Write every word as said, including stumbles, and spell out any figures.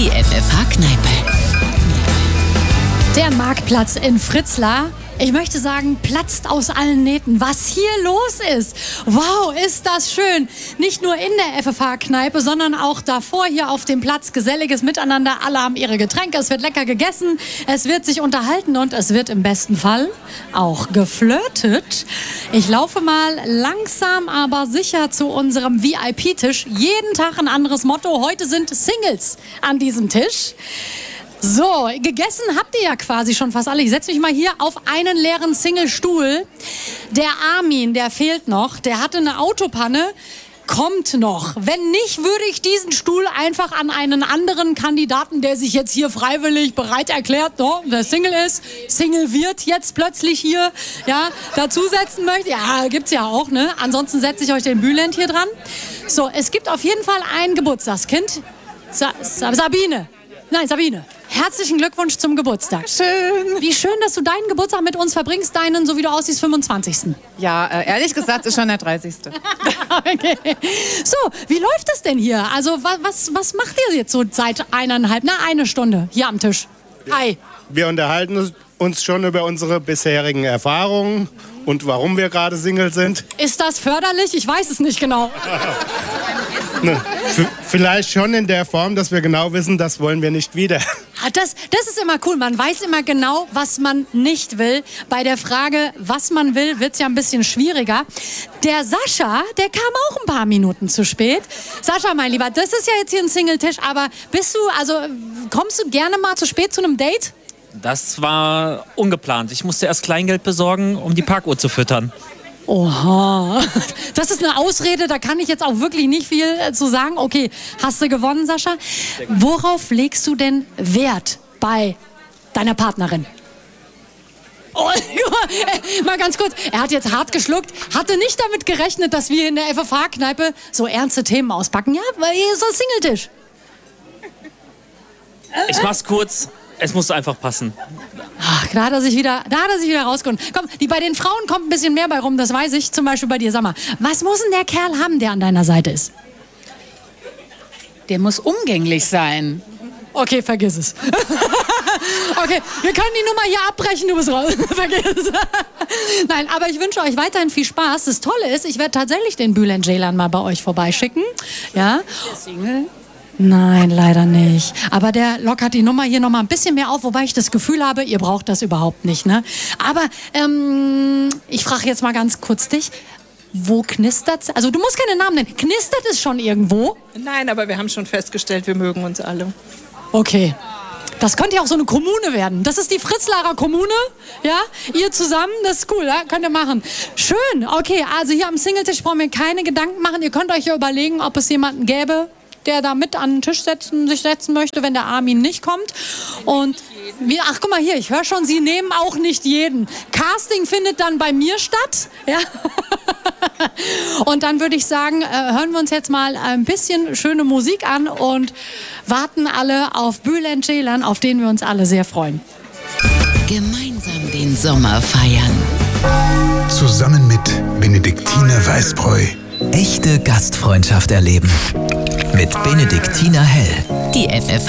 Die F F H-Kneipe. Der Marktplatz in Fritzlar, ich möchte sagen, platzt aus allen Nähten. Was hier los ist, wow, ist das schön. Nicht nur in der F F H-Kneipe, sondern auch davor hier auf dem Platz. Geselliges Miteinander, alle haben ihre Getränke, es wird lecker gegessen, es wird sich unterhalten und es wird im besten Fall auch geflirtet. Ich laufe mal langsam, aber sicher zu unserem V I P-Tisch. Jeden Tag ein anderes Motto. Heute sind Singles an diesem Tisch. So, gegessen habt ihr ja quasi schon fast alle. Ich setze mich mal hier auf einen leeren Single-Stuhl. Der Armin, der fehlt noch. Der hatte eine Autopanne. Kommt noch. Wenn nicht, würde ich diesen Stuhl einfach an einen anderen Kandidaten, der sich jetzt hier freiwillig bereit erklärt, no, der Single ist, Single wird jetzt plötzlich hier, ja, dazusetzen möchte. Ja, gibt's ja auch, ne? Ansonsten setze ich euch den Bülent hier dran. So, es gibt auf jeden Fall ein Geburtstagskind. Sa Sa Sabine. Nein, Sabine. Herzlichen Glückwunsch zum Geburtstag. Schön. Wie schön, dass du deinen Geburtstag mit uns verbringst, deinen, so wie du aussiehst, fünfundzwanzigsten Ja, äh, ehrlich gesagt ist schon der dreißigste Okay. So, wie läuft das denn hier? Also, was, was, was macht ihr jetzt so seit eineinhalb, na, eine Stunde hier am Tisch? Hi. Wir unterhalten uns schon über unsere bisherigen Erfahrungen und warum wir gerade Single sind. Ist das förderlich? Ich weiß es nicht genau. Ne, vielleicht schon in der Form, dass wir genau wissen, das wollen wir nicht wieder. Das, das ist immer cool. Man weiß immer genau, was man nicht will. Bei der Frage, was man will, wird es ja ein bisschen schwieriger. Der Sascha, der kam auch ein paar Minuten zu spät. Sascha, mein Lieber, das ist ja jetzt hier ein Single-Tisch, aber bist du, also kommst du gerne mal zu spät zu einem Date? Das war ungeplant. Ich musste erst Kleingeld besorgen, um die Parkuhr zu füttern. Oha, das ist eine Ausrede, da kann ich jetzt auch wirklich nicht viel äh, zu sagen. Okay, hast du gewonnen, Sascha? Worauf legst du denn Wert bei deiner Partnerin? Oh, mal ganz kurz, er hat jetzt hart geschluckt, hatte nicht damit gerechnet, dass wir in der F F H-Kneipe so ernste Themen auspacken. Ja, weil hier ist ein Singletisch. Ich mach's kurz. Es muss einfach passen. Ach, da hat er sich wieder, da hat er sich wieder rausgeholt. Komm, die, bei den Frauen kommt ein bisschen mehr bei rum, das weiß ich. Zum Beispiel bei dir. Sag mal, was muss denn der Kerl haben, der an deiner Seite ist? Der muss umgänglich sein. Okay, vergiss es. Okay, wir können die Nummer hier abbrechen, du bist raus. Vergiss es. Nein, aber ich wünsche euch weiterhin viel Spaß. Das Tolle ist, ich werde tatsächlich den Bülent Ceylan mal bei euch vorbeischicken. Ja. Der Single? Nein, leider nicht. Aber der lockert die Nummer hier noch mal ein bisschen mehr auf, wobei ich das Gefühl habe, ihr braucht das überhaupt nicht, ne? Aber ähm, ich frage jetzt mal ganz kurz dich, wo knistert's? Also du musst keine Namen nennen. Knistert es schon irgendwo? Nein, aber wir haben schon festgestellt, wir mögen uns alle. Okay. Das könnte ja auch so eine Kommune werden. Das ist die Fritzlarer Kommune, ja? Ihr zusammen, das ist cool, ja? Könnt ihr machen. Schön, okay, also hier am Singletisch brauchen wir keine Gedanken machen. Ihr könnt euch ja überlegen, ob es jemanden gäbe, der da mit an den Tisch setzen, sich setzen möchte, wenn der Armin nicht kommt. Und wir, ach guck mal hier, ich höre schon, sie nehmen auch nicht jeden. Casting findet dann bei mir statt. Ja? Und dann würde ich sagen, äh, hören wir uns jetzt mal ein bisschen schöne Musik an und warten alle auf Bülent Ceylan, auf den wir uns alle sehr freuen. Gemeinsam den Sommer feiern. Zusammen mit Benediktiner Weißbräu. Echte Gastfreundschaft erleben. Mit Benediktiner Hell. Die F F